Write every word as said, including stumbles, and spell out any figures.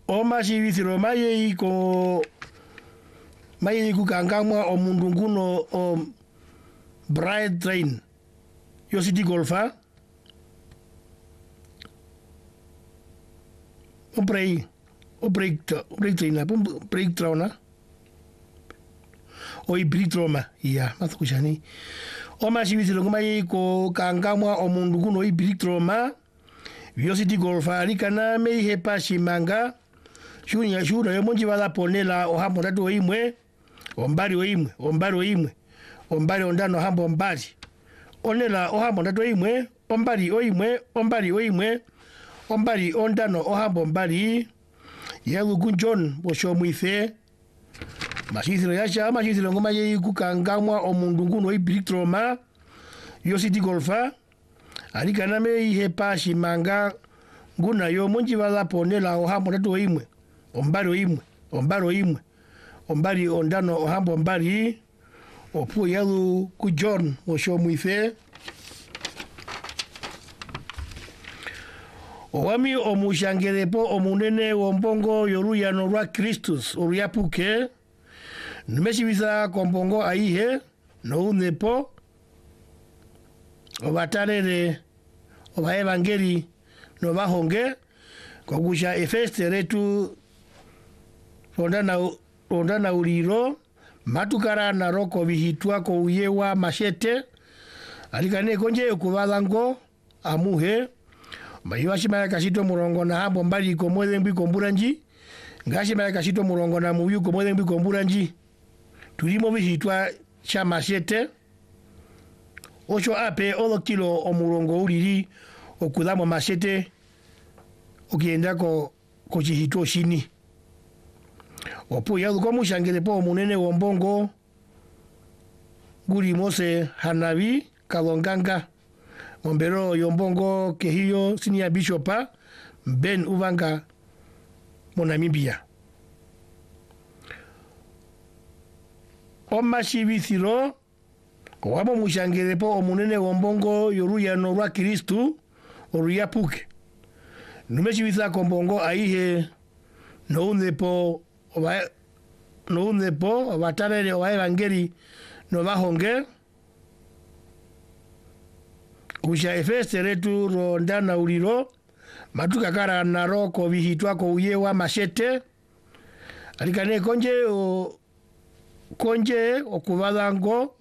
Oma shivithiro maye iko maye iko kangamwa o mundunguno o Bride Train. Yo city golfa. O prei o break o break train na break trauna. O break trauma ya mathukushani. Oma shivithiro maye iko kangamwa o mundunguno i break trauma. Yo city golfa alikana me hepa shimanga. Shunya shura yo monji wala ponela o hambo tatu imwe ombari oimwe ombari oimwe ombari ondano hambo ombari onela o hambo tatu imwe ombari oimwe ombari oimwe ombari ondano o hambo ombari yalu kunjon bosho muife mashithiro yasha mashithiro ngoma ye kukangamwa omundunguno ibiritroma yo city golfa alikana me hepa shimanga nguna yo monji wala ponela o hambo tatu imwe ombari oimwe ombari oimwe ombari ondano ohambo ombari opu yalu ku John osho muife owami omushangelepo omunene wombongo yoruyano rwa Kristus oruyapuke numeshibisa kombongo aihe no unepo obatarere oba evangeli no bahonge kogusha efeste retu ondana ondana uliro matukara na roko bihitwa ko uyewa mashete alikane konje kubalango amuhe mayibashima kasito murongo na hambo mbali ko mwele mbi komburanji ngashima kasito murongo na muyu ko mwele mbi komburanji tulimo bihitwa cha mashete ocho ape olo kilo omurongo uliri okudamo mashete okienda ko ko chihito shini opo ya luko mushangele po munene wombongo guri mose hanabi kalonganga ombero yombongo kehiyo sinia bishopa ben uvanga monamibia omashibithiro wabo mushangele po munene wombongo yoruyano rwa Kristu oruyapuke numeshibitha kombongo aihe no unepo oba no unepo obatarere oba evangeli no bahonge kusha efeste retu rondana uliro matuka kara naro ko bihitwa ko uyewa mashete alikane konje o konje okubalango